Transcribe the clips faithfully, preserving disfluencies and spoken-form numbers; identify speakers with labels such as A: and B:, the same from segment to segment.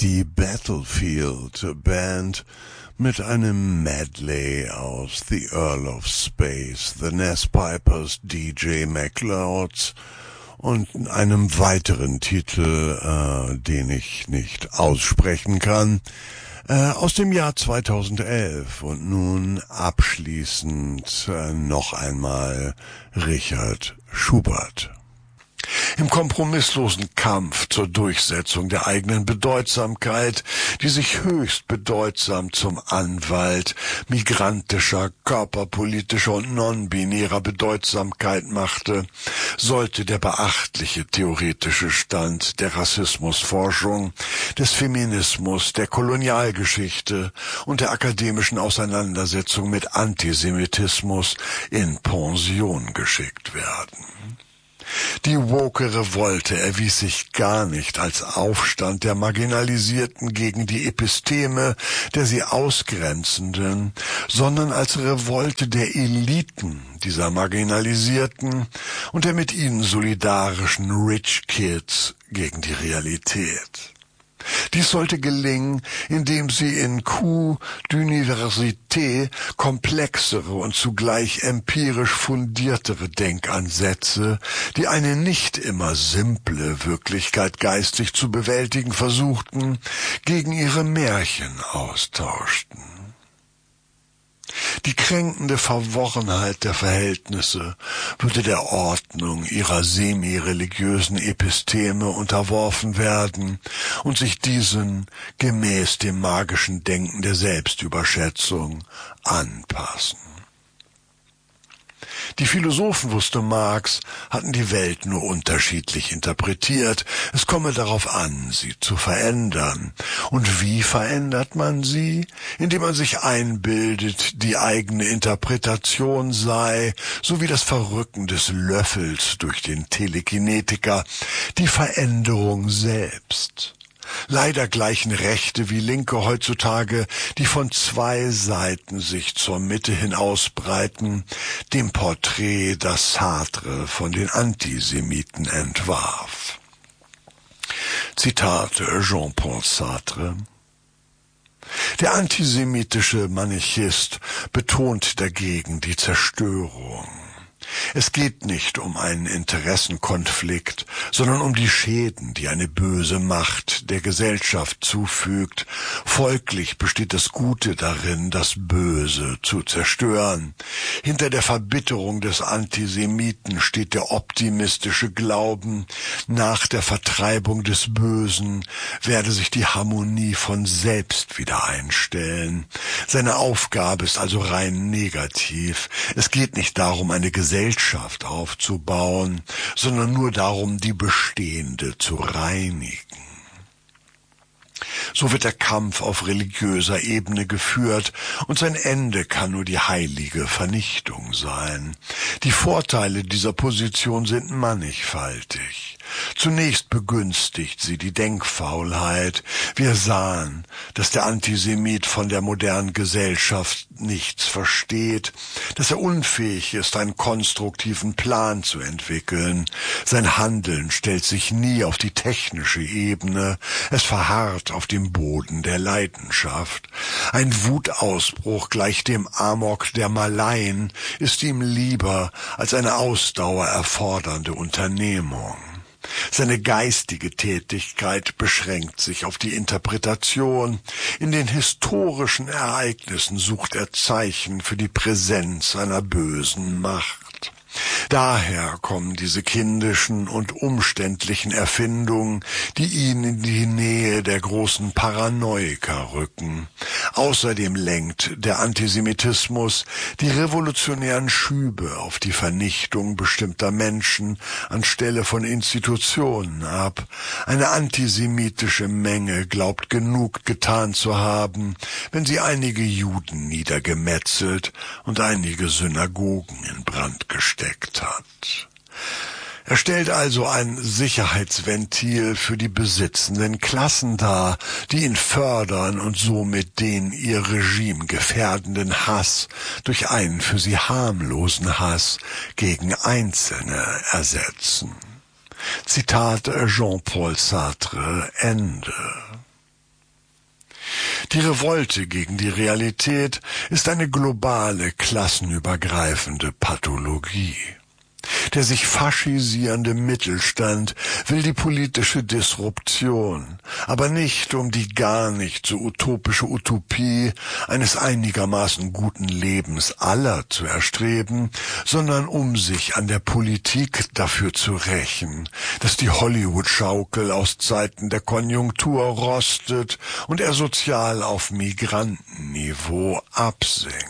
A: Die Battlefield Band mit einem Medley aus The Earl of Space, The Nez Pipers, D J MacLeods und einem weiteren Titel, äh, den ich nicht aussprechen kann, äh, aus dem Jahr zweitausendelf. Und nun abschließend äh, noch einmal Richard Schubert. Im kompromisslosen Kampf zur Durchsetzung der eigenen Bedeutsamkeit, die sich höchst bedeutsam zum Anwalt migrantischer, körperpolitischer und non-binärer Bedeutsamkeit machte, sollte der beachtliche theoretische Stand der Rassismusforschung, des Feminismus, der Kolonialgeschichte und der akademischen Auseinandersetzung mit Antisemitismus in Pension geschickt werden. Die woke Revolte erwies sich gar nicht als Aufstand der Marginalisierten gegen die Episteme der sie Ausgrenzenden, sondern als Revolte der Eliten dieser Marginalisierten und der mit ihnen solidarischen Rich Kids gegen die Realität. Dies sollte gelingen, indem sie in Coup d'Université komplexere und zugleich empirisch fundiertere Denkansätze, die eine nicht immer simple Wirklichkeit geistig zu bewältigen versuchten, gegen ihre Märchen austauschten. Die kränkende Verworrenheit der Verhältnisse würde der Ordnung ihrer semi-religiösen Episteme unterworfen werden und sich diesen gemäß dem magischen Denken der Selbstüberschätzung anpassen. Die Philosophen, wusste Marx, hatten die Welt nur unterschiedlich interpretiert. Es komme darauf an, sie zu verändern. Und wie verändert man sie? Indem man sich einbildet, die eigene Interpretation sei, so wie das Verrücken des Löffels durch den Telekinetiker, die Veränderung selbst. Leider gleichen Rechte wie Linke heutzutage, die von zwei Seiten sich zur Mitte hin ausbreiten, dem Porträt, das Sartre von den Antisemiten entwarf. Zitat Jean-Paul Sartre. Der antisemitische Manichist betont dagegen die Zerstörung. Es geht nicht um einen Interessenkonflikt, sondern um die Schäden, die eine böse Macht der Gesellschaft zufügt. Folglich besteht das Gute darin, das Böse zu zerstören. Hinter der Verbitterung des Antisemiten steht der optimistische Glauben, nach der Vertreibung des Bösen werde sich die Harmonie von selbst wieder einstellen. Seine Aufgabe ist also rein negativ. Es geht nicht darum, eine Gesellschaft Gesellschaft aufzubauen, sondern nur darum, die bestehende zu reinigen. So wird der Kampf auf religiöser Ebene geführt und sein Ende kann nur die heilige Vernichtung sein. Die Vorteile dieser Position sind mannigfaltig. Zunächst begünstigt sie die Denkfaulheit. Wir sahen, dass der Antisemit von der modernen Gesellschaft nichts versteht, dass er unfähig ist, einen konstruktiven Plan zu entwickeln. Sein Handeln stellt sich nie auf die technische Ebene, es verharrt auf dem Boden der Leidenschaft. Ein Wutausbruch gleich dem Amok der Malaien ist ihm lieber als eine Ausdauer erfordernde Unternehmung. Seine geistige Tätigkeit beschränkt sich auf die Interpretation. In den historischen Ereignissen sucht er Zeichen für die Präsenz einer bösen Macht. Daher kommen diese kindischen und umständlichen Erfindungen, die ihn in die Nähe der großen Paranoiker rücken. Außerdem lenkt der Antisemitismus die revolutionären Schübe auf die Vernichtung bestimmter Menschen anstelle von Institutionen ab. Eine antisemitische Menge glaubt genug getan zu haben, wenn sie einige Juden niedergemetzelt und einige Synagogen in Brand gesteckt hat. Er stellt also ein Sicherheitsventil für die besitzenden Klassen dar, die ihn fördern und somit den ihr Regime gefährdenden Hass durch einen für sie harmlosen Hass gegen Einzelne ersetzen. Zitat Jean-Paul Sartre, Ende. Die Revolte gegen die Realität ist eine globale, klassenübergreifende Pathologie. Der sich faschisierende Mittelstand will die politische Disruption, aber nicht um die gar nicht so utopische Utopie eines einigermaßen guten Lebens aller zu erstreben, sondern um sich an der Politik dafür zu rächen, dass die Hollywood-Schaukel aus Zeiten der Konjunktur rostet und er sozial auf Migrantenniveau absinkt.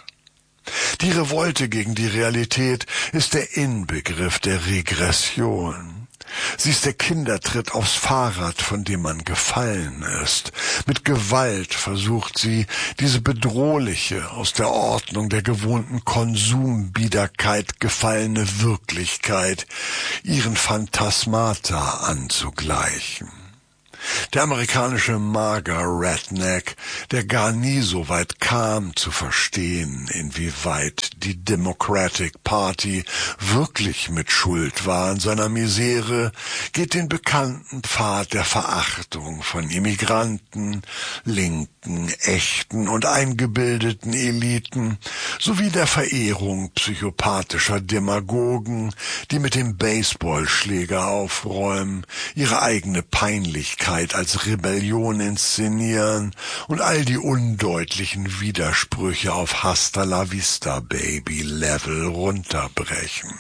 A: Die Revolte gegen die Realität ist der Inbegriff der Regression. Sie ist der Kindertritt aufs Fahrrad, von dem man gefallen ist. Mit Gewalt versucht sie, diese bedrohliche, aus der Ordnung der gewohnten Konsumbiederkeit gefallene Wirklichkeit ihren Phantasmata anzugleichen. Der amerikanische Mager-Redneck, der gar nie so weit kam zu verstehen, inwieweit die Democratic Party wirklich mit Schuld war an seiner Misere, geht den bekannten Pfad der Verachtung von Immigranten, linken, echten und eingebildeten Eliten sowie der Verehrung psychopathischer Demagogen, die mit dem Baseballschläger aufräumen, ihre eigene Peinlichkeit als Rebellion inszenieren und all die undeutlichen Widersprüche auf Hasta la Vista Baby Level runterbrechen.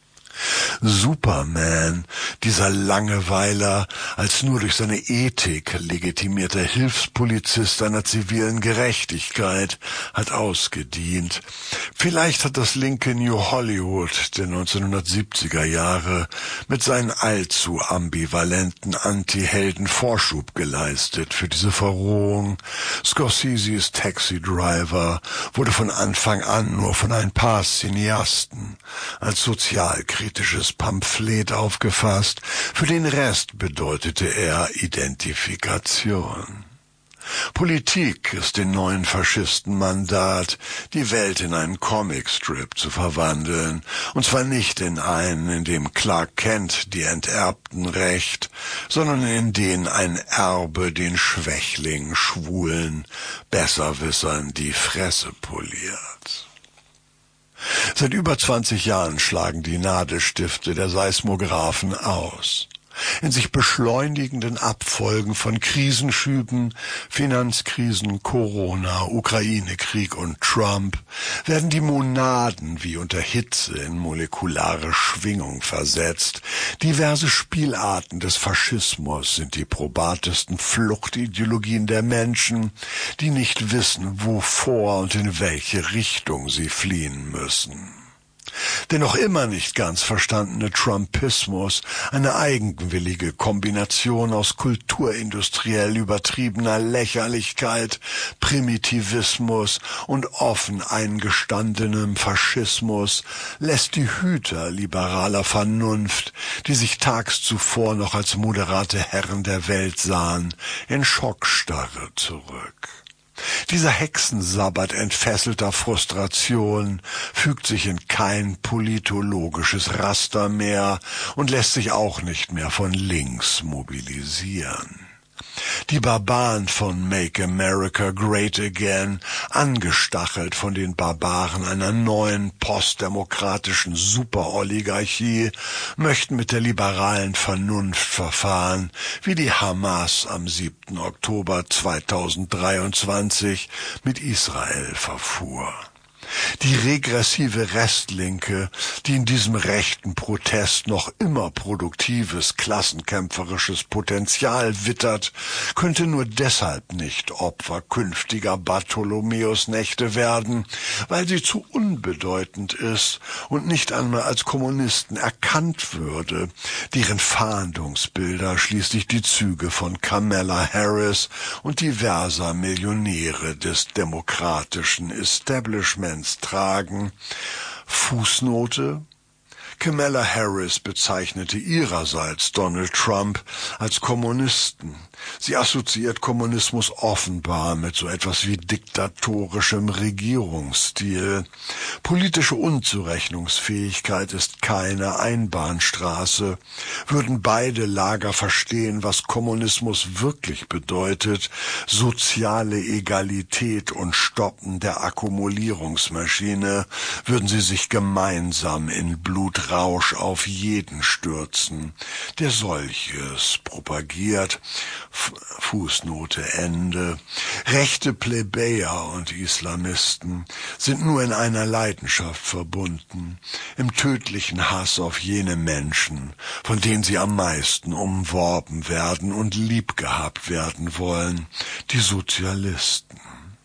A: Superman, dieser Langeweiler, als nur durch seine Ethik legitimierter Hilfspolizist einer zivilen Gerechtigkeit, hat ausgedient. Vielleicht hat das linke New Hollywood der neunzehnhundertsiebziger Jahre mit seinen allzu ambivalenten Anti-Helden Vorschub geleistet für diese Verrohung. Scorseses Taxi Driver wurde von Anfang an nur von ein paar Cineasten als sozialkritisch kritisches Pamphlet aufgefasst, für den Rest bedeutete er Identifikation. Politik ist den neuen Faschisten Mandat, die Welt in einen Comicstrip zu verwandeln, und zwar nicht in einen, in dem Clark Kent die Enterbten rächt, sondern in den ein Erbe den Schwächlingen, Schwulen, Besserwissern die Fresse poliert. Seit über zwanzig Jahren schlagen die Nadelstifte der Seismographen aus. In sich beschleunigenden Abfolgen von Krisenschüben, Finanzkrisen, Corona, Ukraine-Krieg und Trump werden die Monaden wie unter Hitze in molekulare Schwingung versetzt. Diverse Spielarten des Faschismus sind die probatesten Fluchtideologien der Menschen, die nicht wissen, wovor und in welche Richtung sie fliehen müssen. Der noch immer nicht ganz verstandene Trumpismus, eine eigenwillige Kombination aus kulturindustriell übertriebener Lächerlichkeit, Primitivismus und offen eingestandenem Faschismus, lässt die Hüter liberaler Vernunft, die sich tags zuvor noch als moderate Herren der Welt sahen, in Schockstarre zurück. Dieser Hexensabbat entfesselter Frustration fügt sich in kein politologisches Raster mehr und lässt sich auch nicht mehr von links mobilisieren. Die Barbaren von Make America Great Again, angestachelt von den Barbaren einer neuen postdemokratischen Superoligarchie, möchten mit der liberalen Vernunft verfahren, wie die Hamas am siebten Oktober zweitausenddreiundzwanzig mit Israel verfuhr. Die regressive Restlinke, die in diesem rechten Protest noch immer produktives, klassenkämpferisches Potenzial wittert, könnte nur deshalb nicht Opfer künftiger Bartholomäusnächte werden, weil sie zu unbedeutend ist und nicht einmal als Kommunisten erkannt würde, deren Fahndungsbilder schließlich die Züge von Kamala Harris und diverser Millionäre des demokratischen Establishments tragen. Fußnote: Kamala Harris bezeichnete ihrerseits Donald Trump als Kommunisten. Sie assoziiert Kommunismus offenbar mit so etwas wie diktatorischem Regierungsstil. Politische Unzurechnungsfähigkeit ist keine Einbahnstraße. Würden beide Lager verstehen, was Kommunismus wirklich bedeutet, soziale Egalität und Stoppen der Akkumulierungsmaschine, würden sie sich gemeinsam in Blutrausch auf jeden stürzen, der solches propagiert. F- Fußnote Ende. Rechte Plebejer und Islamisten sind nur in einer Leidenschaft verbunden, im tödlichen Hass auf jene Menschen, von denen sie am meisten umworben werden und liebgehabt werden wollen, die Sozialisten.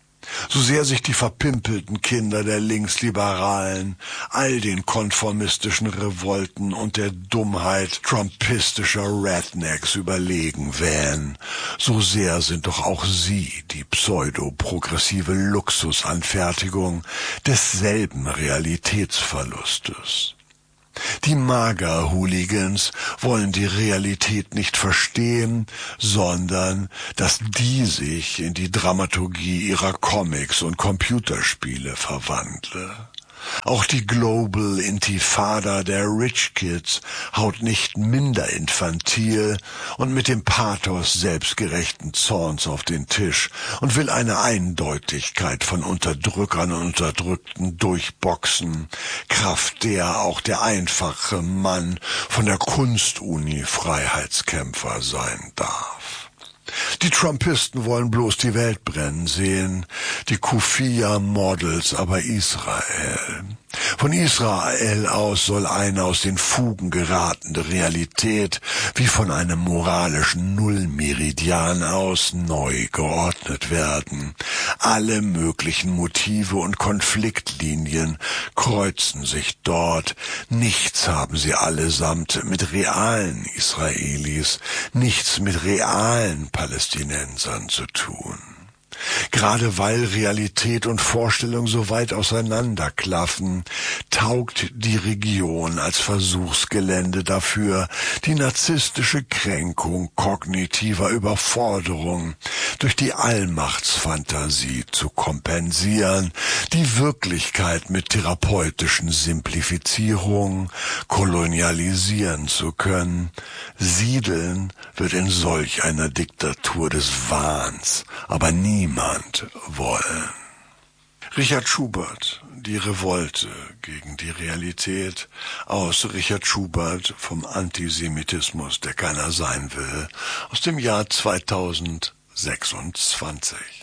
A: So sehr sich die verpimpelten Kinder der Linksliberalen all den konformistischen Revolten und der Dummheit trumpistischer Rednecks überlegen wähnen, so sehr sind doch auch sie die pseudoprogressive Luxusanfertigung desselben Realitätsverlustes. Die MAGA-Hooligans wollen die Realität nicht verstehen, sondern dass die sich in die Dramaturgie ihrer Comics und Computerspiele verwandle. Auch die Global Intifada der Rich Kids haut nicht minder infantil und mit dem Pathos selbstgerechten Zorns auf den Tisch und will eine Eindeutigkeit von Unterdrückern und Unterdrückten durchboxen, kraft der auch der einfache Mann von der Kunstuni Freiheitskämpfer sein darf. Die Trumpisten wollen bloß die Welt brennen sehen, die Kufia-Models aber Israel. Von Israel aus soll eine aus den Fugen geratene Realität wie von einem moralischen Nullmeridian aus neu geordnet werden. Alle möglichen Motive und Konfliktlinien kreuzen sich dort. Nichts haben sie allesamt mit realen Israelis, nichts mit realen Palästinensern zu tun. Gerade weil Realität und Vorstellung so weit auseinanderklaffen, taugt die Region als Versuchsgelände dafür, die narzisstische Kränkung kognitiver Überforderung durch die Allmachtsfantasie zu kompensieren, die Wirklichkeit mit therapeutischen Simplifizierungen kolonialisieren zu können. Siedeln wird in solch einer Diktatur des Wahns aber niemand wollen. Richard Schubert, Die Revolte gegen die Realität, aus Richard Schubert vom Antisemitismus, der keiner sein will, aus dem Jahr zweitausendsechsundzwanzig.